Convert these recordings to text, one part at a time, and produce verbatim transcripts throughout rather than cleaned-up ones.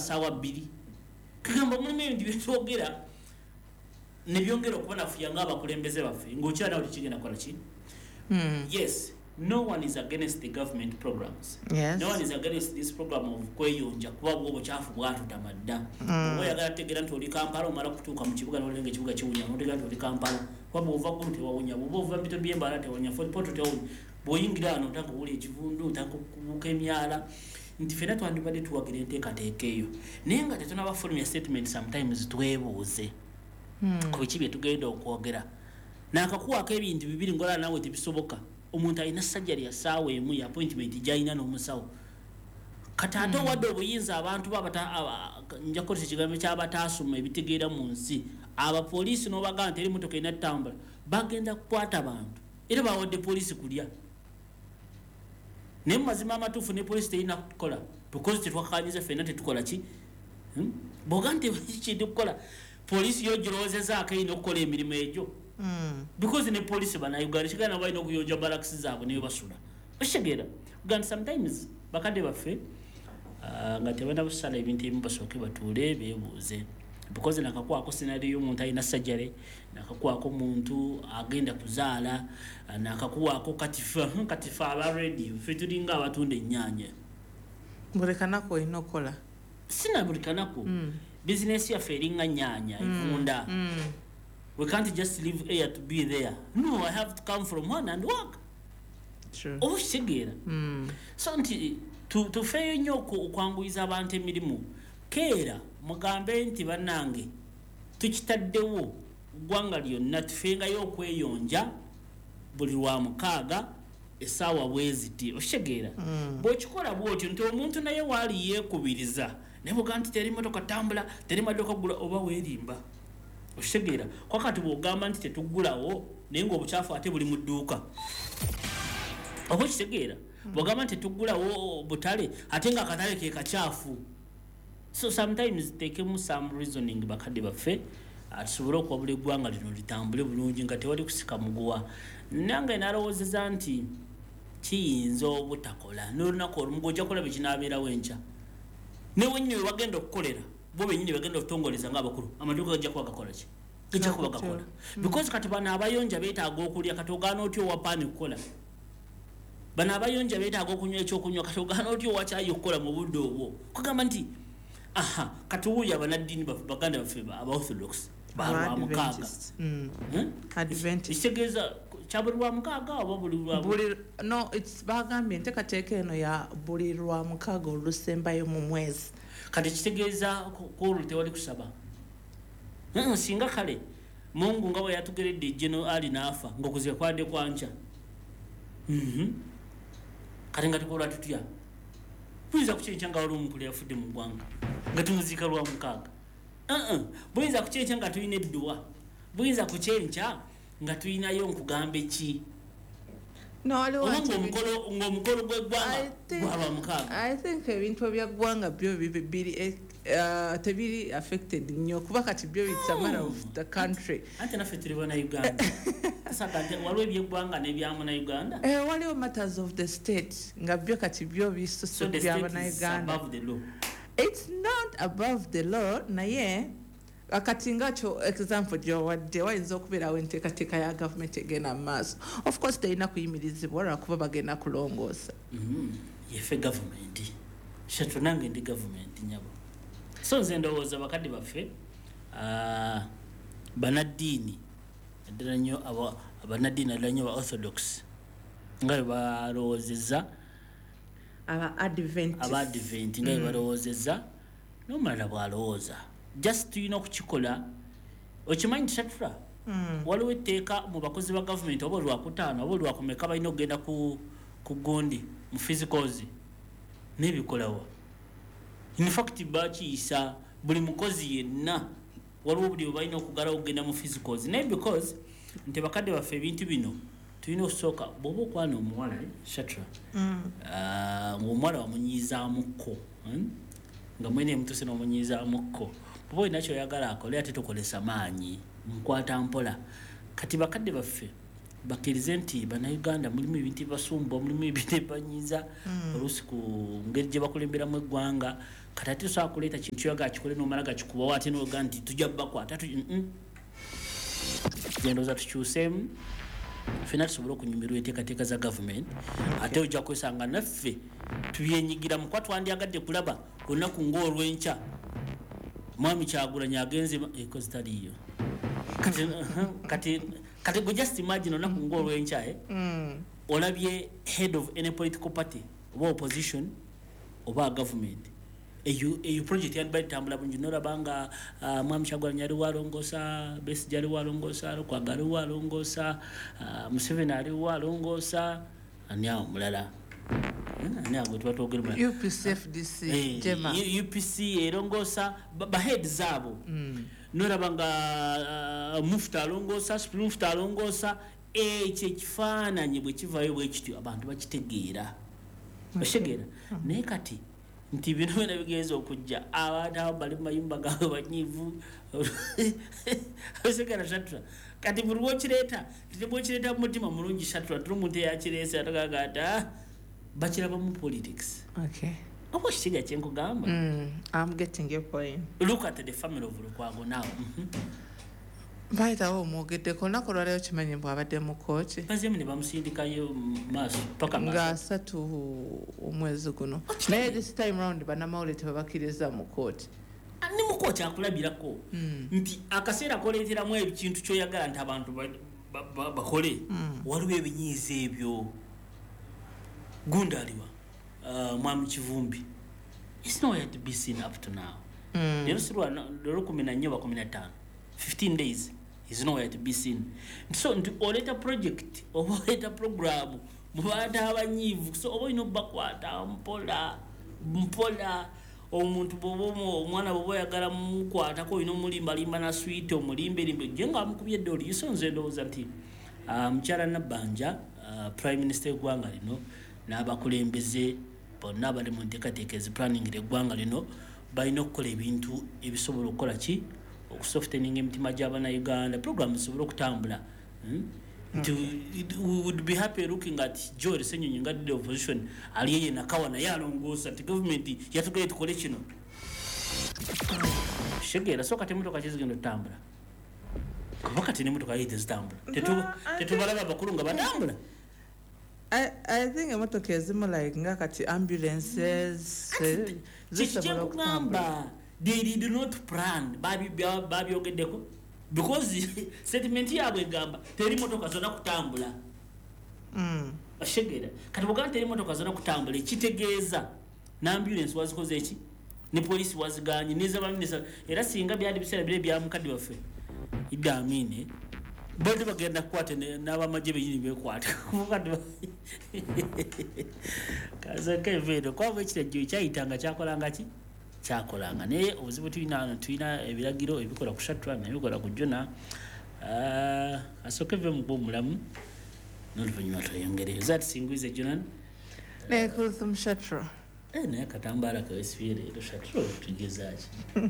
sawa bbiri kagamba mulimu ebintu byetwogera ne byongera okuba nafuya ng'abakulembeze baffe ng'okyala oli kigenda kukola ki. Yes, no one is against the government programs. Yes. No one is against this program of kweyonja kuba bwo buchafu bwatutamadda. Oyagala tegera nti oli Kampala omala kutuuka mu kibuga n'olenga ekibuga kiwunya n'otegera nti oli Kampala kuba bw'ova ku nti wawunya bw'oba ova mpito by'embala tewunya poto tewunya bw'oyingira wano otanga okuwula ekivundu otanga okubuuka emyala nti ffenna twandibadde tuwagira enteekateeka eyo naye nga tetunabafulumya statement sometimes twebuuze ku biki bye tugenda okwogera n'akakuwaako ebintu bibiri ngola naawe tebisoboka omuntu alina sajjali ya ssaawa emu ya appointment gy'alina n'omusawo kati ate owadde obuyinza abantu nja kukozesa ekigambo ky'abataasoma ebitegeera mu nsi abapoliisi n'obagamba nti eri emmotoka erina ttambula bagenda kukwata bantu era bawadde poliisi kulya naye mu mazima amatuufu ne poliisi terina kukola because tetwakakanyiza ffenna tetukola ki bw'oga nti kindi kukola poliisi yo girowoozezaako erina okukola emirimu egyo because ne poliisi bannayuganda kigana balina okuyonja balakisi zaabwe neyo basula okitegeera uganda sometimes bakadde baffe nga tebana busala ebintu ebimu basooke batuule beebuuze because nakakwako scenario y'omuntu alina sajjale nakakwako omuntu agenda kuzaala nakakuwako katifa katifa aba radio ffe tulinga abatunda ennyaanya buli kanako olina okukola sina buli kanako bizinesi yaffe eringa nnyaanya evunda we can't just leave here to be there. No, I have to come from one and work. True. Oh, shigera. Mm. So nti tu tufeyo nnyo okwanguyiza abantu emirimu. Keera mugambe nti bannange tukitaddewo ggwanga lyonna tufengayo okweyonja buli lwa mukaaga essaawa bweziti oshegeera mm. bw'okikola bw'otyo nti omuntu naye waali yeekubiriza naye bw'ogamba nti teri motoka tambula teri maduuka gula oba weerimba oshegeera kwakati bw'ogamba nti tetuggulawo naye ng'obucaafu ate buli mu dduuka oba okitegeera bw'ogamba nti tetuggulawo butale ate ng'akatale ke kacaafu. So sometimes tekemu some reasoning bakadde baffe atusobole okwabula eggwanga lino litambule bulungi nga tewali kusika muguwa nange nalowoozeza nti kiyinza obutakola n'olunaku olumu gojja kulaba ekinaabeerawo enkya newe nnyo we bagenda okukolera bo bennyini bagenda okutongoleza ng'abakulu amaduuka gajja kuba gakola ki gajja kuba gakola because kati bano abayonja beetaaga okulya kati ogaana otya owapaani kukola bano abayonja beetaaga okunywa ekyokunywa kati ogaana otya owakyayi okukola mu budde obwo kugamba nti aha kati wuuyo abanaddiini baffe baganda baffe aba-orthodox balwa mukaaga kitegeeza kya buli lwa mukaaga oba buli buli no it's bagambye enteekateeka eno ya buli lwa mukaaga olusembayo mu mwezi kati kitegeeza kwolwo tewali kusaba singa kale mungu nga bwe yatugeredde ejjeno ali n'afa ng'okuzika kwadde kwankya kati nga tukola tutya buyinza kukyenkya nga wali omukulu yafudde mu ggwanga nga tumuziika lwa mukaaga buyinza kukyenkya nga tulina edduwa buyinza kukyenkya nga tulinayo nkugamba eki ng'omukolo gw'eggwanga gwaba mukaaga. I think ebintu ebyaggwanga byo biri tebiri affected nnyo kuba kati byo it's a matter of the country. Ate naffe tuli bannayuganda waliwo ebyeggwanga n'ebyamu na Uganda waliwo matters of the state nga byo kati byo bisusu by'abannayuganda. It's not above the law naye akati ngakyo example gyowadde wayinza okubeerawo enteekateeka ya gavumenti egenda mu maaso of course terina kuyimirizibwa lwakuba bagenda kulongoosa yeffe gavumenti shatu nange ndi gavumenti nyabo so nze ndowooza bakadde baffe banaddiini ddala nnyo abanaddiini ddala nnyo ba orthodox nga bwe balowoozezza aba-advent nga bwe balowoozezza n'omulala bw'alowooza just tulina okukikola okimanyi tisatula waliwo etteeka mu bakozi ba gavumenti oba olwakutaano oba olwakumeka balina okugenda ku gundi mu physicals n'ebikolawo in fact bakiyisa buli mukozi yenna waliwo buli bwe balina okugalawo okugenda mu physicals naye because nti bakadde baffe ebintu bino tulina okusooka bw'oba okwana omuwala shatra ng'omuwala wamunyiizaamukko nga mwene emutuse n'omunyiizaamukko bw'oba olina kyoyagala akole ate tokolesa maanyi nkwata mpola kati bakadde baffe bakkirize nti bannayuganda mulimu ebintu bibasumba mulimu ebintu ebibanyiiza oluusi ku ngeri gye bakulemberamu eggwanga katati tusobola kuleeta kintu yoga kikole n'omala gakikuba wate n'oga nti tujja bakwata gendoza tukyuseemu ffenna tusobole okunyumirwa enteekateeka za gavumenti ate ojja kwesanga naffe tubyenyigira mu kuba twandyagadde kulaba olunaku ng'olwenkya mwami Kyagulanyi agenze ekozi taliyo kati kati go just imagine olunaku ng'olwenkya olabye head of any political party oba opposition oba government eyo eyo project yandi bali tambula bungi norabanga uh, mwami Kyagulanyi ali walongosa Besigye ali walongosa Lukwago ali walongosa uh, Museveni ali walongosa ani awo mulala ani ago twatogera U P C F D C hey, jema U P C erongosa ba head zabo mm. norabanga uh, Mufta alongosa Spring Mufta alongosa ekyo ekifaananyi bwe kivayo bwe kityo abantu bakitegeera bashegeera naye kati nti bino bina bigenza okujja abantu abo bali mu mayumba gaabwe banyiivu bashegeera shatra kati buli lwokireeta titebwokireeta mutima mulungi shatra tuli omuntu eyakireese atagagata bakiraba mu politics okay oba kitiga kyenkugamba mm, I'm getting your point. Look at the family of Lukwago now. Baitawo omwogeddeko olunaku lwaleero kimanyi bw'abadde mu kooti bazemune bamusindikayo maaso paka nga asatu omwezi guno naye this time round bannamawulire tebabakkiriza mu kooti ni mu kooti akulabirako nti akaseera koleeteramu ekintu kyoyagala nti abantu bakole waliwo ebinyiiza ebyo gundi aliwa mwami Kivumbi it's nowhere to be seen up to now leero sirwa leero kumi na nnya oba kumi na ttaano fifteen days is nowhere to be seen. So nti oleta project oba oleta program mu bantu abanyiivu so oba ino bakwata mpola mpola omuntu bobo omwana bobo yagala mukwata ko ino mulimba limba na sweet omulimbe limbe jenga mukubye doli isonze ndoza nti mchara na banja prime minister gwanga lino n'abakulembeze bonna abali mu nteekateeka planning le gwanga lino balina okukola ebintu ebisobola okukola ki okusoftening emitima gy'abaana Uganda program zisobola okutambula we would be happy looking at Joel Ssenyonyi nga the opposition ali yeye nakawa na yalongosa nti government yatugale tukole kino shegera so kati mutoka kizigendo tambula wakati ni mutoka yite zitambula tetu tetubalaga bakulunga batambula I I think emotoka ezimu like nga kati ambulances zisobola okutambula. They did not plan babi babi ogedeko because statement yabwe gamba teri motoka zona kutambula mm ashegera kati buganda teri motoka zona kutambula kitegeeza na ambulance wazikoze eki ne police waziganye niza baminisa era singa byali bisera bire bya mukadi wafe idamine bodi bagenda kwate n'aba majebe yini bekwata mukadi kaza kevedo kwa bwekire jyo cyayitanga cyakolanga ki kyakolanga naye obuzibu tulina tulina ebiragiro ebikola ku shatwa n'ebikola ku jona uh, asokeve mu bomulamu n'oluvannyuma tweyongereza tusinguize jonan ne kulthum shatwa eh naye katambala ka esfire ero shatwa tugezaaki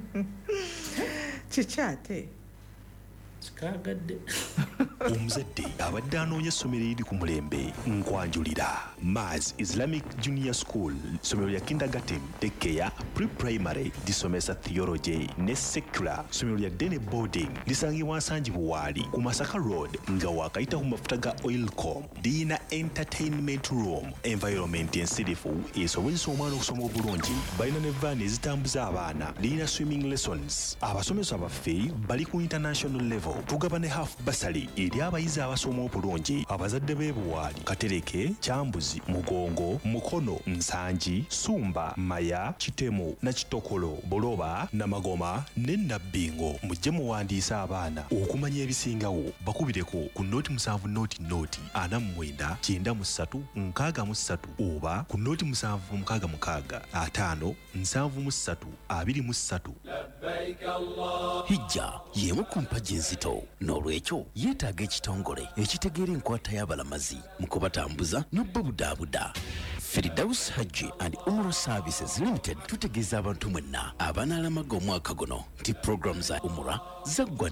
kikyate kikagadde omuzadde abadde anoonya essomero eriri ku mulembe nkwanjulira Maz Islamic Junior School somero lya kindergarten daycare pre-primary lisomesa theology ne secular somero lya dene boarding lisangibwa Nsanji Buwaali ku Masaka Road nga wakayita ku mafuta ga Oilcom liyina entertainment room environment ensirifu esobozesa omwana okusoma obulungi balina ne van ezitambuza abaana liyina swimming lessons abasomesa baffe bali ku international level tugaba ne half basali eri abayizi abasoma obulungi abazadde b'e Buwaali Katereke Kyambuzi Mugongo Mukono Nsanji Sumba Maya Kitemo na Kitokolo Boloba na Magoma ne Nabbingo mujje muwandiisa abaana okumanya ebisingawo bakubireko ku noti musanvu noti noti ana mwenda kyenda mu ssatu nkaaga mu ssatu oba ku noti musanvu mukaaga mukaaga ataano nsanvu mu ssatu abiri mu ssatu. Hijja yemu ku mpagi enzito n'olwekyo yeetaaga ekitongole ekitegeera enkwata y'abalamazi mu kubatambuza n'obbabudaabuda. Firdaus Hajji and Umrah Services Limited tutegeeza abantu mwenna abanaalamaga omwaka guno nti program za Umrah zaggwa dda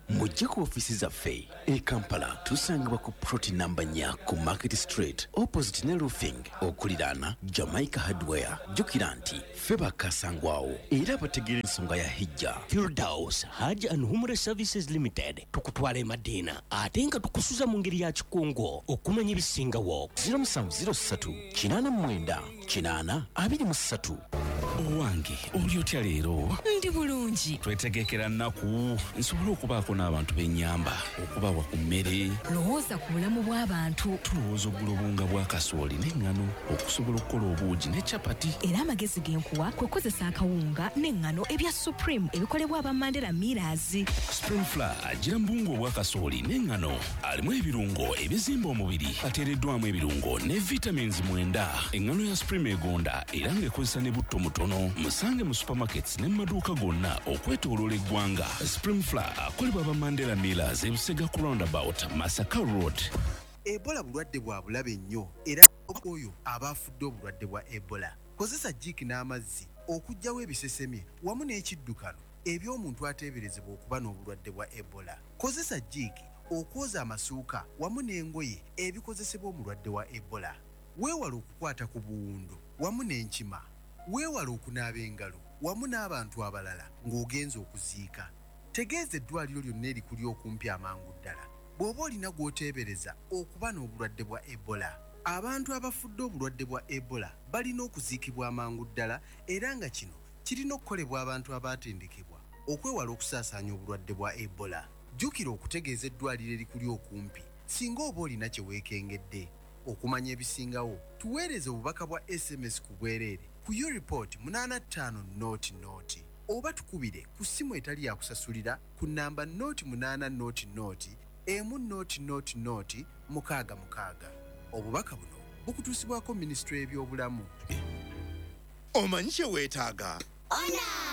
mujje ku ofiisi zaffe e Kampala tusangibwa ku ploti namba nnya ku Market Street opposite ne roofing okuliraana Jamaica Hardware. Jjukira nti ffe bakasangwawo era bategeera ensonga ya hijja. Firdaus Hajj and Umrah Services Limited tukutwala e Madina ate nga tukusuza mu ngeri ya kikungo okumanya ebisingawo. zero seven zero three kinaana mwenda kinaana abiri mu ssatu. Owange oli otya leero? Ndi bulungi. Twetegekera nnaku nsobola okubaako n'abantu b'ennyamba okubawa ku mmere. Lowooza ku bulamu bw'abantu. Tulowooza oggula obunga bwa kasooli n'eŋŋano okusobola okukola obuugi ne capati. Era amagezi g'enkuwa kwe kozesa akawunga n'eŋŋano ebya Supreme ebikolebwa aba Mandela Millers. Spring Flour agira mu buwunga obwa kasooli n'eŋŋano alimu ebirungo ebizimba omubiri ateereddwamu ebirungo ne vitamins mwenda. Eŋŋano ya Supreme egonda era ng'ekozesa ne butto mutono. Musange mu supermarkets ne maduuka gonna okwetooloola eggwanga. Spring Flour akolebwa aba Mandela Millers ebusega ku roundabout Masaka Road. Ebola bulwadde bwa bulabe nnyo era oyo abaafudde obulwadde bwa Ebola. Kozesa jjiiki n'amazzi okuggyawo ebisesemye wamu n'ekiddukano eby'omuntu ateeberezebwa okuba n'obulwadde bwa Ebola. Kozesa jjiiki okwoza amasuuka wamu n'engoye ebikozesebwa omulwadde wa Ebola. Weewala okukwata ku buwundu wamu n'enkima. Weewala okunaaba engalo wamu n'abantu abalala ng'ogenza okuziika. Tegeeza eddwaliro lyonna erikuli okumpi amangu ddala bw'oba olina gw'oteebereza okuba n'obulwadde bwa Ebola. Abantu abafudde obulwadde bwa Ebola balina okuziikibwa amangu ddala era nga kino kirina okukolebwa abantu abaatendekebwa okwewala okusaasaanya obulwadde bwa Ebola. Jjukira okutegeeza eddwaliro erikuli okumpi singa oba olina kye weekengedde. Okumanya ebisingawo tuweereze obubaka bwa S M S ku bwereere ku U report munana ttaano noti noti oba tukubire ku ssimu etali yakusasulira ku namba noti munana noti noti emu noti noti noti mukaaga mukaaga. Obubaka buno bukutuusibwako Minisitule y'ebyobulamu. Omanyi kye weetaaga? Ona!